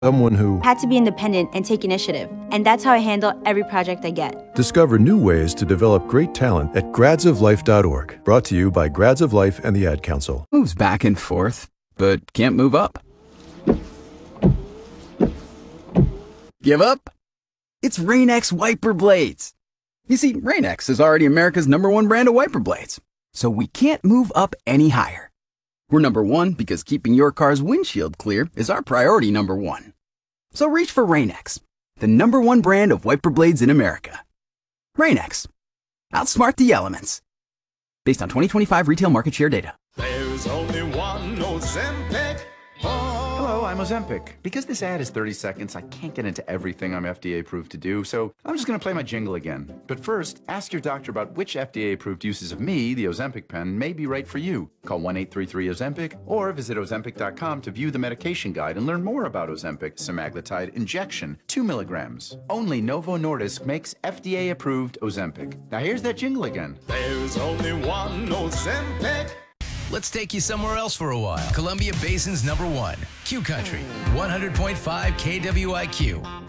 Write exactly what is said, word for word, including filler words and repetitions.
Someone who had to be independent and take initiative. And that's how I handle every project I get. Discover new ways to develop great talent at grads of life dot org. Brought to you by Grads of Life and the Ad Council. Moves back and forth, but can't move up. Give up? It's Rain-X wiper blades. You see, Rain-X is already America's number one brand of wiper blades, so we can't move up any higher. We're number one because keeping your car's windshield clear is our priority number one. So reach for Rain-X, the number one brand of wiper blades in America. Rain-X. Outsmart the elements. Based on twenty twenty-five retail market share data. There's only one Ozempic. Oh. Hello, I'm Ozempic. Because this ad is thirty seconds, I can't get into everything I'm F D A approved to do, so I'm just going to play my jingle again. But first, ask your doctor about which F D A approved uses of me, the Ozempic pen, may be right for you. Call one eight three three Ozempic or visit Ozempic dot com to view the medication guide and learn more about Ozempic semaglutide injection, two milligrams. Only Novo Nordisk makes F D A approved Ozempic. Now here's that jingle again. There's only one Ozempic. Let's take you somewhere else for a while. Columbia Basin's number one, Q Country, one hundred point five K W I Q.